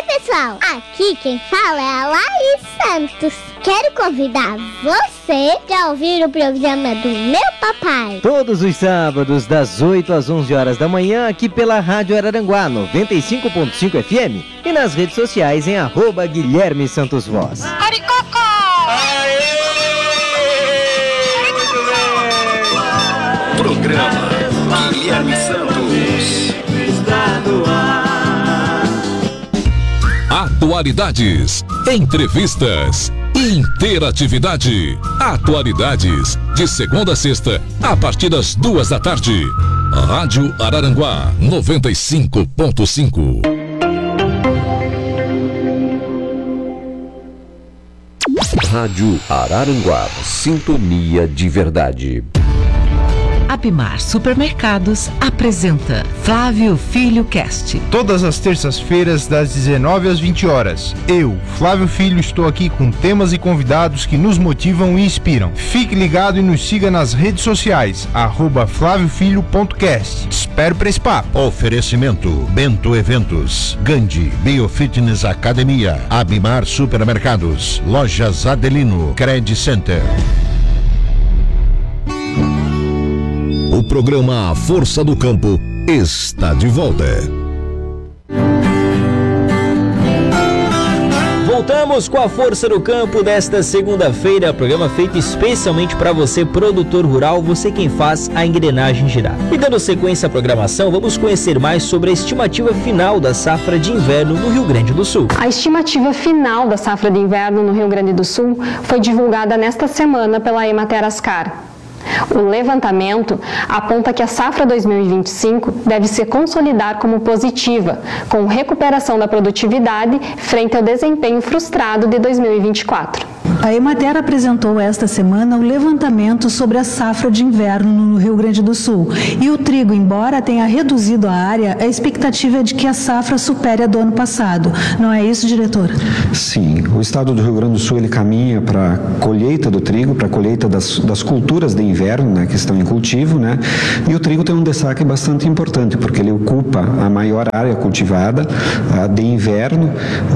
pessoal, aqui quem fala é a Laís Santos. Quero convidar você para ouvir o programa do meu papai. Todos os sábados, das 8 às 11 horas da manhã, aqui pela Rádio Araranguá 95.5 FM e nas redes sociais em @Guilherme Santos Voz. Programa Guilherme Santos. Está no ar. Atualidades, entrevistas, interatividade. Atualidades, de segunda a sexta, a partir das 2 da tarde. Rádio Araranguá 95.5. Rádio Araranguá, sintonia de verdade. Abimar Supermercados apresenta Flávio Filho Cast. Todas as terças-feiras, das 19 às 20 horas. Eu, Flávio Filho, estou aqui com temas e convidados que nos motivam e inspiram. Fique ligado e nos siga nas redes sociais, @flaviofilho.cast. Te espero para esse papo. Oferecimento: Bento Eventos, Gandhi Biofitness Academia, Abimar Supermercados, Lojas Adelino, Credit Center. O programa Força do Campo está de volta. Voltamos com a Força do Campo desta segunda-feira, programa feito especialmente para você, produtor rural, você quem faz a engrenagem girar. E dando sequência à programação, vamos conhecer mais sobre a estimativa final da safra de inverno no Rio Grande do Sul. A estimativa final da safra de inverno no Rio Grande do Sul foi divulgada nesta semana pela Emater Ascar. O levantamento aponta que a safra 2025 deve se consolidar como positiva, com recuperação da produtividade frente ao desempenho frustrado de 2024. A Emater apresentou esta semana o levantamento sobre a safra de inverno no Rio Grande do Sul. E o trigo, embora tenha reduzido a área, a expectativa é de que a safra supere a do ano passado. Não é isso, diretor? Sim, o estado do Rio Grande do Sul ele caminha para a colheita do trigo, para a colheita das culturas de inverno, né, que estão em cultivo, né? E o trigo tem um destaque bastante importante, porque ele ocupa a maior área cultivada de inverno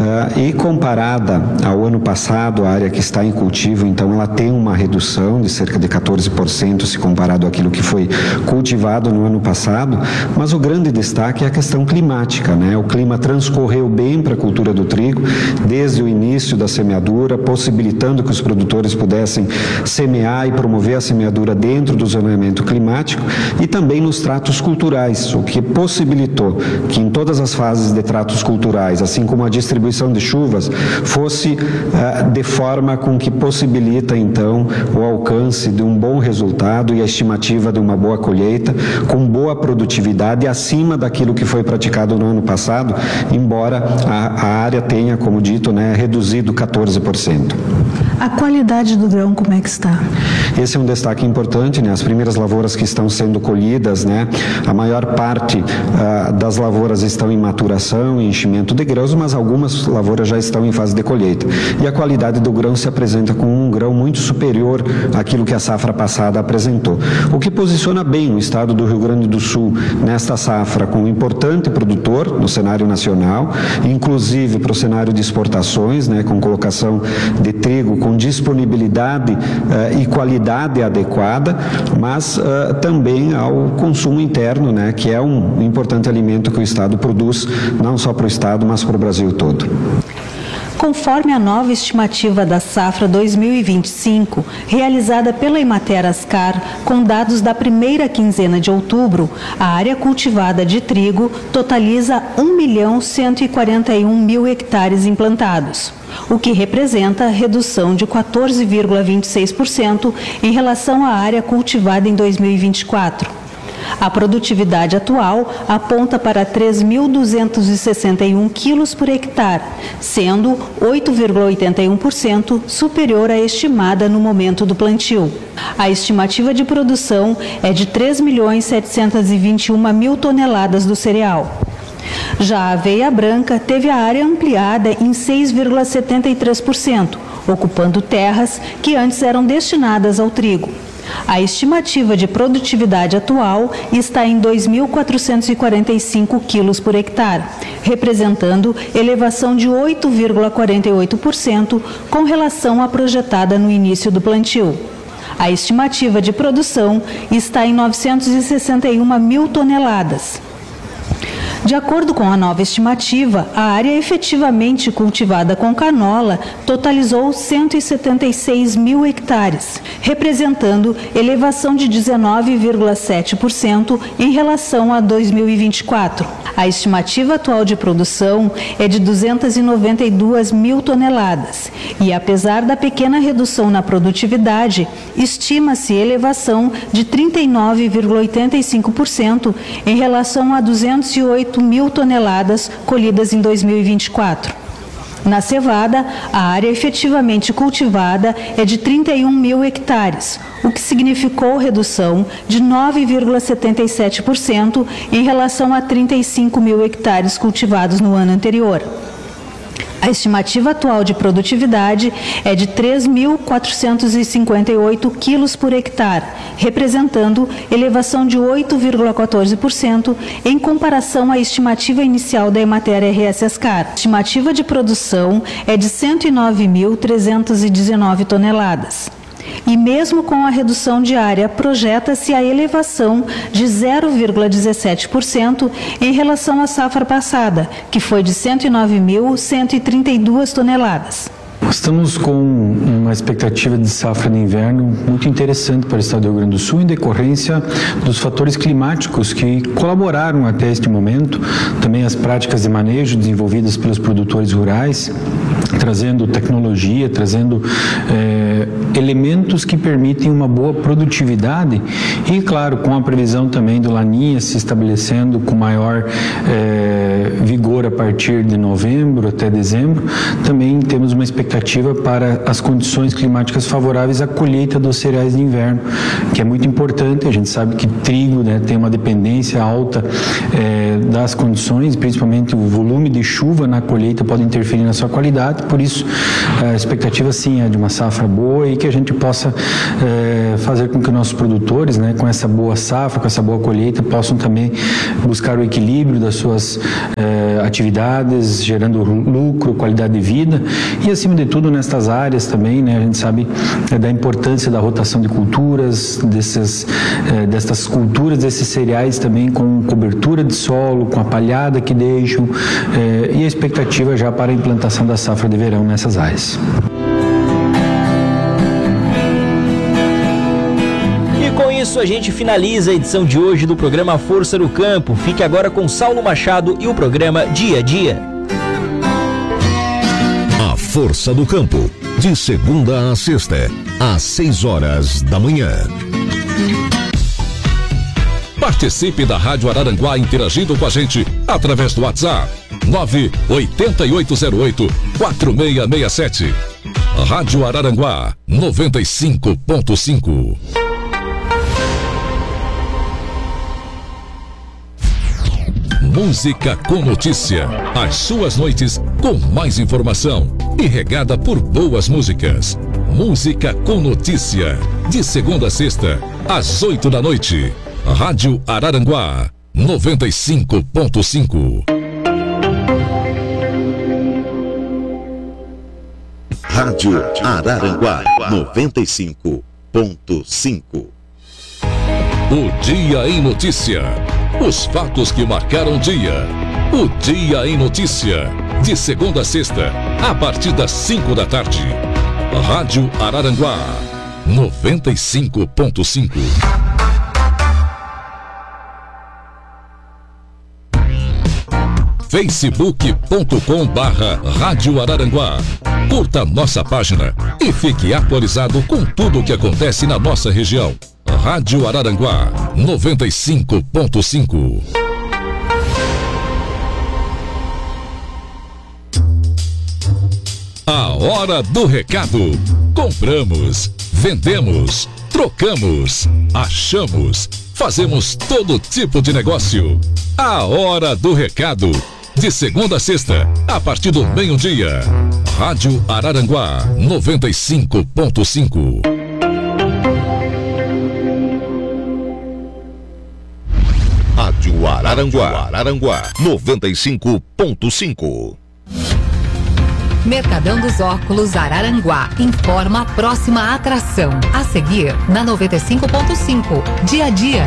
e comparada ao ano passado, a área que está em cultivo, então ela tem uma redução de cerca de 14% se comparado àquilo que foi cultivado no ano passado, mas o grande destaque é a questão climática, né? O clima transcorreu bem para a cultura do trigo, desde o início da semeadura, possibilitando que os produtores pudessem semear e promover a semeadura dentro do zoneamento climático e também nos tratos culturais, o que possibilitou que em todas as fases de tratos culturais, assim como a distribuição de chuvas, fosse de forma com que possibilita então o alcance de um bom resultado e a estimativa de uma boa colheita, com boa produtividade acima daquilo que foi praticado no ano passado, embora a área tenha, como dito, né, reduzido 14%. A qualidade do grão, como é que está? Esse é um destaque importante, né? As primeiras lavouras que estão sendo colhidas, né? A maior parte das lavouras estão em maturação e enchimento de grãos, mas algumas lavouras já estão em fase de colheita. E a qualidade do grão se apresenta com um grão muito superior àquilo que a safra passada apresentou. O que posiciona bem o estado do Rio Grande do Sul nesta safra como um importante produtor no cenário nacional, inclusive para o cenário de exportações, né? Com colocação de trigo com disponibilidade e qualidade adequada, mas também ao consumo interno, né, que é um importante alimento que o Estado produz, não só para o Estado, mas para o Brasil todo. Conforme a nova estimativa da safra 2025, realizada pela Emater Ascar, com dados da primeira quinzena de outubro, a área cultivada de trigo totaliza 1.141.000 hectares implantados, o que representa redução de 14,26% em relação à área cultivada em 2024. A produtividade atual aponta para 3.261 quilos por hectare, sendo 8,81% superior à estimada no momento do plantio. A estimativa de produção é de 3.721.000 toneladas do cereal. Já a aveia branca teve a área ampliada em 6,73%, ocupando terras que antes eram destinadas ao trigo. A estimativa de produtividade atual está em 2.445 quilos por hectare, representando elevação de 8,48% com relação à projetada no início do plantio. A estimativa de produção está em 961 mil toneladas. De acordo com a nova estimativa, a área efetivamente cultivada com canola totalizou 176 mil hectares, representando elevação de 19,7% em relação a 2024. A estimativa atual de produção é de 292 mil toneladas e, apesar da pequena redução na produtividade, estima-se elevação de 39,85% em relação a 208 mil toneladas colhidas em 2024. Na cevada, a área efetivamente cultivada é de 31 mil hectares, o que significou redução de 9,77% em relação a 35 mil hectares cultivados no ano anterior. A estimativa atual de produtividade é de 3.458 quilos por hectare, representando elevação de 8,14% em comparação à estimativa inicial da Emater RS Ascar. A estimativa de produção é de 109.319 toneladas. E mesmo com a redução de área, projeta-se a elevação de 0,17% em relação à safra passada, que foi de 109.132 toneladas. Estamos com uma expectativa de safra de inverno muito interessante para o estado do Rio Grande do Sul, em decorrência dos fatores climáticos que colaboraram até este momento, também as práticas de manejo desenvolvidas pelos produtores rurais, trazendo tecnologia, trazendo elementos que permitem uma boa produtividade e, claro, com a previsão também do Laninha se estabelecendo com maior vigor a partir de novembro até dezembro, também temos uma expectativa para as condições climáticas favoráveis à colheita dos cereais de inverno, que é muito importante. A gente sabe que trigo, né, tem uma dependência alta das condições, principalmente o volume de chuva na colheita pode interferir na sua qualidade, por isso a expectativa sim é de uma safra boa e que a gente possa fazer com que nossos produtores, né, com essa boa safra, com essa boa colheita, possam também buscar o equilíbrio das suas atividades, gerando lucro, qualidade de vida e, acima de tudo, nestas áreas também, né, a gente sabe da importância da rotação de culturas, destas culturas, desses cereais também com cobertura de solo, com a palhada que deixam e a expectativa já para a implantação da safra de verão nessas áreas. E com isso a gente finaliza a edição de hoje do programa Força do Campo. Fique agora com Saulo Machado e o programa Dia a Dia. A Força do Campo, de segunda a sexta, às 6 horas da manhã. Participe da Rádio Araranguá interagindo com a gente através do WhatsApp 98808-4667. Rádio Araranguá 95.5. Música com notícia. As suas noites com mais informação e regada por boas músicas. Música com notícia. De segunda a sexta, às 8 da noite. Rádio Araranguá 95.5. Rádio Araranguá 95.5. O Dia em Notícia. Os fatos que marcaram o dia. O Dia em Notícia. De segunda a sexta, a partir das 5 da tarde. Rádio Araranguá 95.5. facebook.com/Rádio Araranguá. Curta nossa página e fique atualizado com tudo o que acontece na nossa região. Rádio Araranguá 95.5. A hora do recado. Compramos, vendemos, trocamos, achamos, fazemos todo tipo de negócio. A hora do recado. De segunda a sexta, a partir do meio-dia. Rádio Araranguá 95.5. Rádio Araranguá. Araranguá 95.5. Mercadão dos Óculos Araranguá informa a próxima atração. A seguir, na 95.5, dia a dia.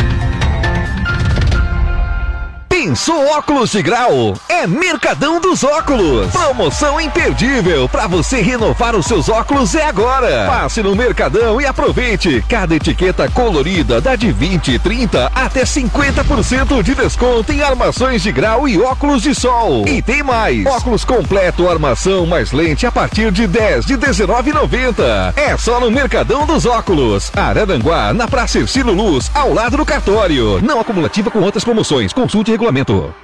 Pensou óculos de grau? É Mercadão dos Óculos. Promoção imperdível para você renovar os seus óculos é agora. Passe no Mercadão e aproveite. Cada etiqueta colorida dá de 20, 30 até 50% de desconto em armações de grau e óculos de sol. E tem mais. Óculos completo, armação mais lente a partir de 10 de R$19,90. É só no Mercadão dos Óculos. Araranguá, na Praça Ercílio Luz, ao lado do cartório. Não acumulativa com outras promoções. Consulte regulamento.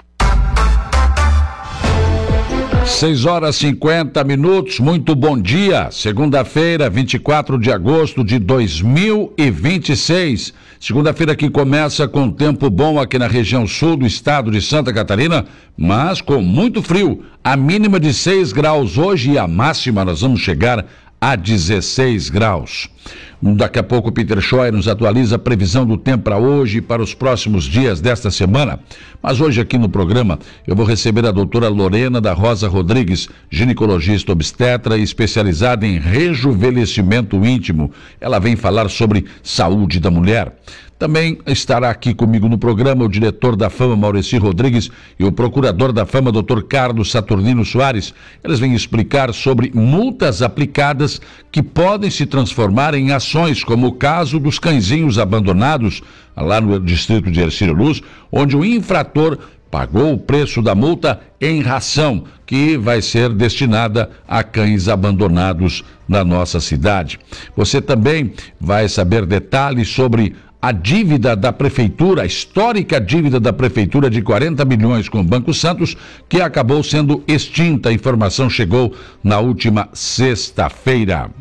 6h50, muito bom dia. Segunda-feira, 24 de agosto de 2026. Segunda-feira que começa com tempo bom aqui na região sul do estado de Santa Catarina, mas com muito frio. A mínima de 6 graus hoje e a máxima nós vamos chegar a 16 graus. Daqui a pouco o Peter Scheuer nos atualiza a previsão do tempo para hoje e para os próximos dias desta semana. Mas hoje aqui no programa eu vou receber a doutora Lorena da Rosa Rodrigues, ginecologista obstetra e especializada em rejuvenescimento íntimo. Ela vem falar sobre saúde da mulher. Também estará aqui comigo no programa o diretor da Fama, Maurici Rodrigues, e o procurador da Fama, Dr. Carlos Saturnino Soares. Eles vêm explicar sobre multas aplicadas que podem se transformar em ações, como o caso dos cãezinhos abandonados lá no distrito de Ercílio Luz, onde o infrator pagou o preço da multa em ração, que vai ser destinada a cães abandonados na nossa cidade. Você também vai saber detalhes sobre a dívida da prefeitura, a histórica dívida da prefeitura de 40 milhões com o Banco Santos, que acabou sendo extinta. A informação chegou na última sexta-feira.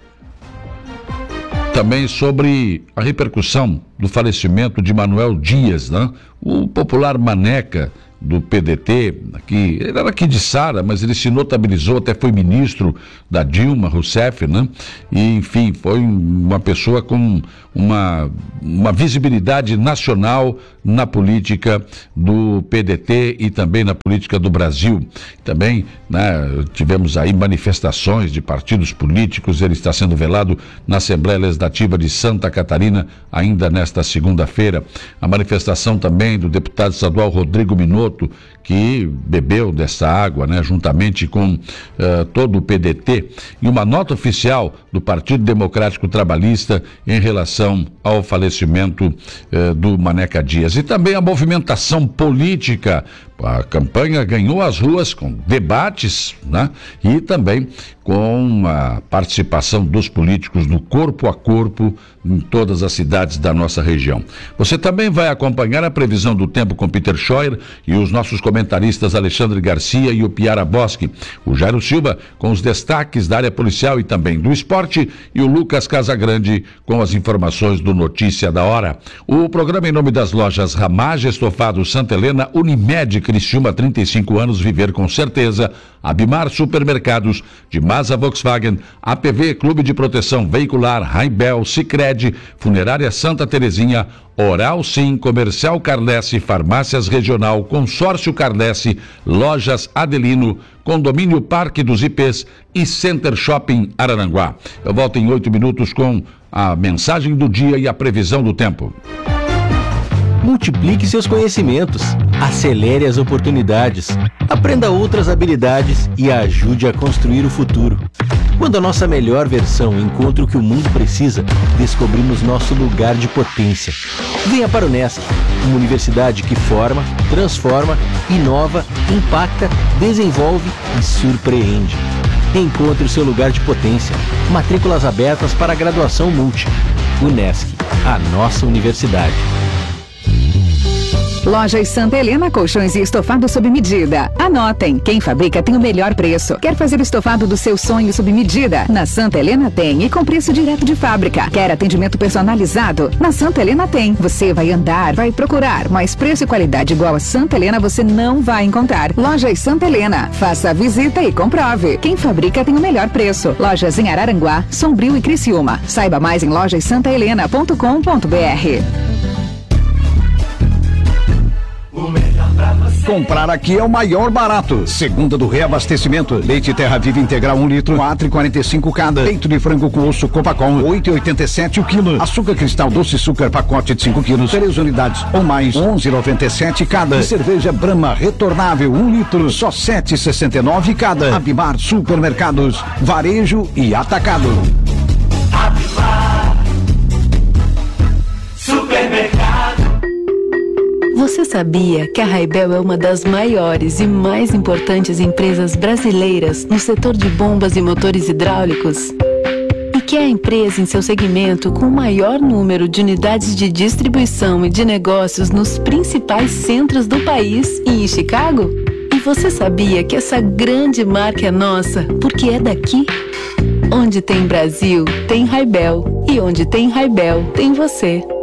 Também sobre a repercussão do falecimento de Manuel Dias, né? O popular Maneca do PDT, ele era aqui de Sara, mas ele se notabilizou, até foi ministro da Dilma Rousseff, né? E, enfim, foi uma pessoa com uma visibilidade nacional na política do PDT e também na política do Brasil. Também, né, tivemos aí manifestações de partidos políticos. Ele está sendo velado na Assembleia Legislativa de Santa Catarina ainda nesta segunda-feira. A manifestação também do deputado estadual Rodrigo Minotto, que bebeu dessa água, né, juntamente com todo o PDT, e uma nota oficial do Partido Democrático Trabalhista em relação ao falecimento do Maneca Dias. E também a movimentação política. A campanha ganhou as ruas com debates, né? E também com a participação dos políticos no corpo a corpo em todas as cidades da nossa região. Você também vai acompanhar a previsão do tempo com Peter Scheuer e os nossos comentaristas Alexandre Garcia e o Piara Bosque, o Jairo Silva com os destaques da área policial e também do esporte, e o Lucas Casagrande com as informações do Notícia da Hora. O programa em nome das lojas Ramage, Estofados Santa Helena, Unimed Criciúma, 35 anos, viver com certeza. Abimar Supermercados, de Masa Volkswagen, APV Clube de Proteção Veicular, Raibel, Sicredi, Funerária Santa Terezinha, Oral Sim, Comercial Carlesse, Farmácias Regional, Consórcio Carlesse, Lojas Adelino, Condomínio Parque dos IPs e Center Shopping Araranguá. Eu volto em 8 minutos com a mensagem do dia e a previsão do tempo. Multiplique seus conhecimentos, acelere as oportunidades, aprenda outras habilidades e ajude a construir o futuro. Quando a nossa melhor versão encontra o que o mundo precisa, descobrimos nosso lugar de potência. Venha para o Unesc, uma universidade que forma, transforma, inova, impacta, desenvolve e surpreende. Encontre o seu lugar de potência. Matrículas abertas para a graduação multi. Unesc, a nossa universidade. Lojas Santa Helena, colchões e estofado sob medida. Anotem, quem fabrica tem o melhor preço. Quer fazer o estofado do seu sonho sob medida? Na Santa Helena tem, e com preço direto de fábrica. Quer atendimento personalizado? Na Santa Helena tem. Você vai andar, vai procurar, mas preço e qualidade igual a Santa Helena você não vai encontrar. Lojas Santa Helena, faça a visita e comprove. Quem fabrica tem o melhor preço. Lojas em Araranguá, Sombrio e Criciúma. Saiba mais em lojassantahelena.com.br. Comprar aqui é o maior barato. Segunda do reabastecimento. Leite Terra Viva Integral 1 litro, 4,45 cada. Peito de frango com osso Copacom, 8,87 o quilo. Açúcar Cristal Doce Açúcar pacote de 5 quilos, 3 unidades ou mais, 11,97 cada. Cerveja Brahma Retornável 1 litro, só 7,69 cada. Abimar Supermercados, varejo e atacado. Abimar Supermercado. Você sabia que a Raibel é uma das maiores e mais importantes empresas brasileiras no setor de bombas e motores hidráulicos? E que é a empresa em seu segmento com o maior número de unidades de distribuição e de negócios nos principais centros do país e em Chicago? E você sabia que essa grande marca é nossa porque é daqui? Onde tem Brasil, tem Raibel. E onde tem Raibel, tem você.